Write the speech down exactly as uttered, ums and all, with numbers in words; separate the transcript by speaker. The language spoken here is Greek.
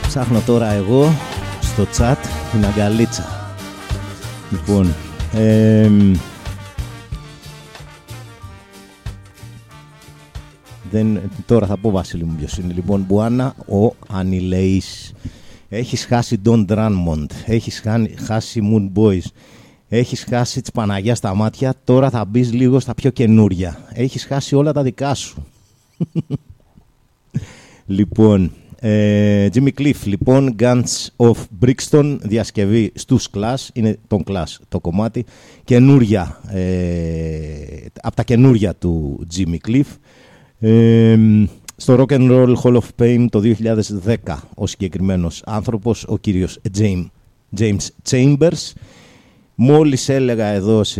Speaker 1: Ψάχνω τώρα εγώ στο chat την αγκαλίτσα. Λοιπόν, ε, δεν, τώρα θα πω, Βασίλη μου, ποιος είναι. Λοιπόν, Μπουάνα ο Ανιλεής. Έχεις χάσει Don Drummond, έχεις χάσει Moon Boys, έχεις χάσει της Παναγιάς στα μάτια. Τώρα θα μπεις λίγο στα πιο καινούρια. Έχεις χάσει όλα τα δικά σου. Λοιπόν, ε, Jimmy Cliff, λοιπόν, Guns of Brixton, διασκευή στους Clash, είναι τον Clash το κομμάτι, καινούρια, ε, από τα καινούρια του Jimmy Cliff. Ε, στο Rock and Roll Hall of Fame το δύο χιλιάδες δέκα ο συγκεκριμένος άνθρωπος, ο κύριος James, James Chambers. Μόλις έλεγα εδώ σε